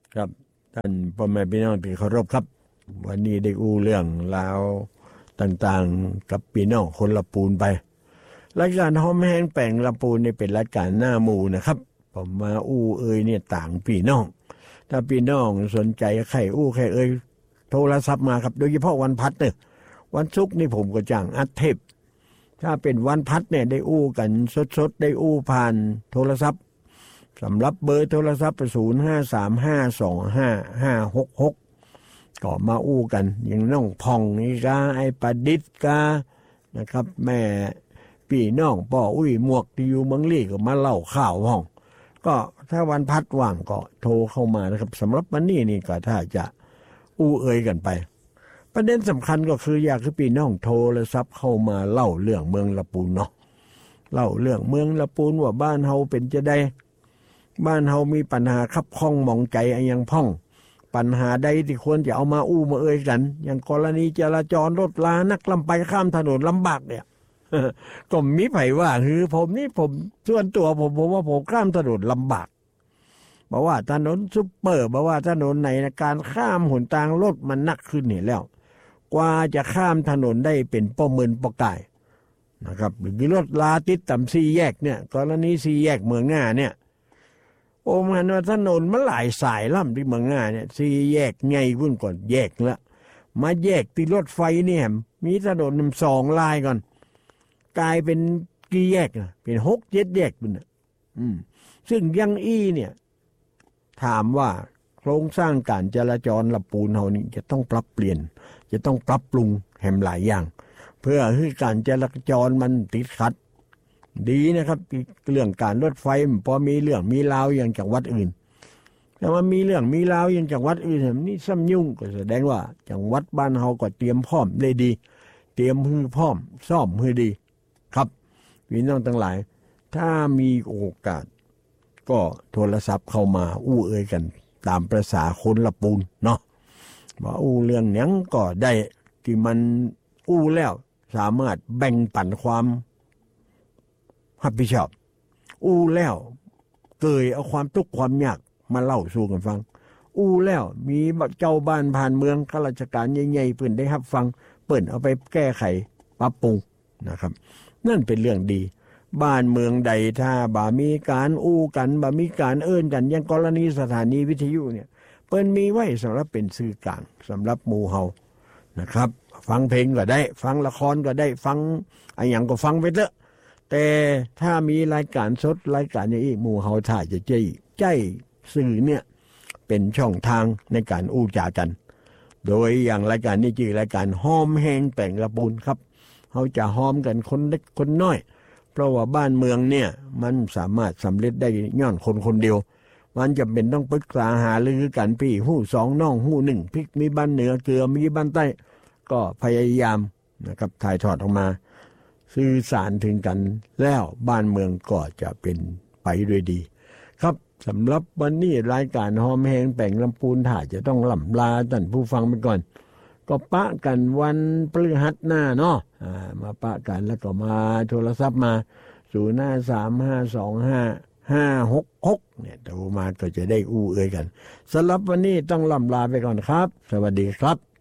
ครับท่านพ่อแม่พี่น้องที่เคารพครับวันนี้ได้อู้เรื่องราวต่างๆกับพี่น้องคนละปูนไปรายการหอมแห้งแป่งละปูนนี่เป็นรายการหน้าหมู่นะครับผมมาอู้เนี่ยต่างพี่น้องถ้าพี่น้องสนใจใครใครโทรศัพท์มาครับโดยเฉพาะวันพัดเนี่ยวันศุกร์นี่ผมก็จ้างอัดเทปถ้าเป็นวันพัดเนี่ยได้กันสดๆได้ผ่านโทรศัพท์สำหรับเบอร์โทรศัพท์0535255566ก็มากันอย่างน้องพองนี่กาไอ้ประดิษฐ์กานะครับแม่พี่น้องป่อหมวกที่อยู่เมืองลี่ก็มาเล่าข่าวห้องก็ถ้าวันพัดว่างก็โทรเข้ามานะครับสำหรับวันนี้นี่ก็ถ้าจะกันไปประเด็นสำคัญก็คืออยากให้พี่น้องโทรศัพท์เข้ามาเล่าเรื่องเมืองละปูนเนาะเล่าเรื่องเมืองละปูนว่าบ้านเฮาเป็นจะได้บ้านเฮามีปัญหาคับข้องหมองใจยังพ่องปัญหาใดที่ควรจะเอามามากันอย่างกรณีจราจรรถลานักลำไปข้ามถนนลำบากเนี่ย ก็มีไผว่าคือผมส่วนตัวผมว่าผมข้ามถนนลำบากบอกว่าถนนซุปเปอร์บอกว่าถนนไหนการข้ามหนทางรถมันนักขึ้นนี่แล้วกว่าจะข้ามถนนได้เป็นป้อมืนป้อกายนะครับหรือรถลาติดต่ำ4 แยกเนี่ยกรณี4 แยกเมืองง่าเนี่ยมันว่าถนนมันหลายสายล่ำที่เมืองง่าเนี่ย4 แยกไงวุ่นก่อนแยกละมาแยกที่รถไฟเนี่ยมีถนน2 ลายก่อนกลายเป็นกี่แยกนะเป็น6-7 แยกเป็นซึ่งยังเนี่ยถามว่าโครงสร้างการจราจรละปูนเฮานี่จะต้องปรับเปลี่ยนจะต้องปรับปรุงแห่งหลายอย่างเพื่อให้การจราจรมันติดขัดดีนะครับเรื่องการรถไฟพอมีเรื่องมีราวอย่างจังหวัดอื่นแต่ว่ามีเรื่องมีราวอย่างจังหวัดอื่นนี่ซ้ำยุ่งก็แสดงว่าจังหวัดบ้านเฮาก็เตรียมพร้อมได้ดีเตรียมมือพร้อมซ่อมมือดีครับพี่น้องทั้งหลายถ้ามีโอกาสก็โทรศัพท์เข้ามากันตามประสาคนละปูนเนาะว่าเรื่องหยังก็ได้ที่มันแล้วสามารถแบ่งปันความรับผิดชอบแล้วเกยเอาความทุกข์ความยากมาเล่าสู่กันฟังแล้วมีเจ้าบ้านผ่านเมืองข้าราชการใหญ่ๆเพิ่นได้รับฟังเปิ้นเอาไปแก้ไขปรับปรุงนะครับนั่นเป็นเรื่องดีบ้านเมืองใดถ้าบ่มีการกันบ่มีการกันอย่างกรณีสถานีวิทยุเนี่ยเปิ้นมีไว้สำหรับเป็นสื่อกลางสำหรับหมู่เฮานะครับฟังเพลงก็ได้ฟังละครก็ได้ฟังอะไรอย่างก็ฟังไปเถอะแต่ถ้ามีรายการสดรายการอย่างนี้หมู่เฮาถ้าจะใจสื่อเนี่ยเป็นช่องทางในการจากันโดยอย่างรายการนี้ชื่อรายการหอมแห้งแป่งละปูนครับเฮาจะหอมกันคนเล็กคนน้อยเพราะว่าบ้านเมืองเนี่ยมันสามารถสำเร็จได้ย้อนคนเดียวมันจำเป็นต้องปรึกษาหารือกันพี่หู้2น้องหู้1พริกมีบ้านเหนือเกลือมีบ้านใต้ก็พยายามนะครับถ่ายทอดออกมาสื่อสารถึงกันแล้วบ้านเมืองก็จะเป็นไปด้วยดีครับสำหรับวันนี้รายการหอมแห้งแป่งลำปูนถ่าจะต้องล่ำลาท่านผู้ฟังไปก่อนก็ปะกันวันพฤหัสหน้าเนาะมาปะกันแล้วก็มาโทรศัพท์มา0535255566เนี่ยโทรมาก็จะได้กันสำหรับวันนี้ต้องล่ำลาไปก่อนครับสวัสดีครับ